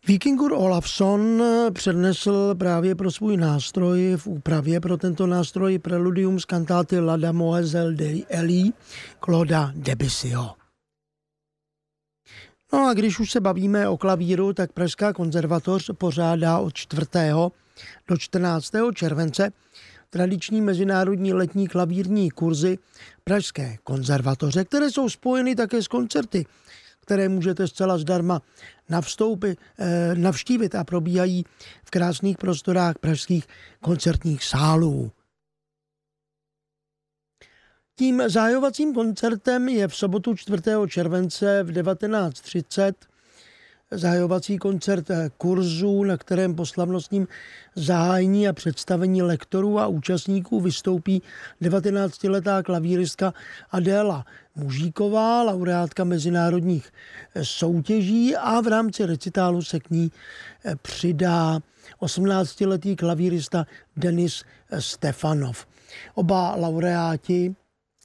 Víkingur Olafsson přednesl právě pro svůj nástroj v úpravě pro tento nástroj preludium z kantáty La Demoiselle d'Elie Clauda Debussyho. No a když už se bavíme o klavíru, tak Pražská konzervatoř pořádá od 4. do 14. července tradiční mezinárodní letní klavírní kurzy Pražské konzervatoře, které jsou spojeny také s koncerty, které můžete zcela zdarma navštívit a probíhají v krásných prostorách pražských koncertních sálů. Tím zahajovacím koncertem je v sobotu 4. července v 19:30 zahajovací koncert kurzu, na kterém po slavnostním zahájení a představení lektorů a účastníků vystoupí 19letá klavíristka Adéla Mužíková, laureátka mezinárodních soutěží, a v rámci recitálu se k ní přidá 18letý klavírista Denis Stefanov. Oba laureáti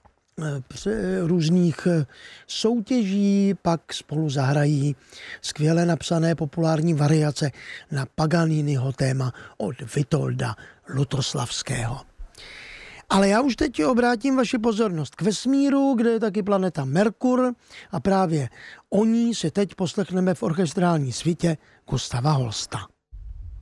různých soutěží pak spolu zahrají skvěle napsané populární variace na Paganiniho téma od Vitolda Lutoslavského. Ale já už teď obrátím vaši pozornost k vesmíru, kde je taky planeta Merkur, a právě o ní si teď poslechneme v orchestrální svitě Gustava Holsta.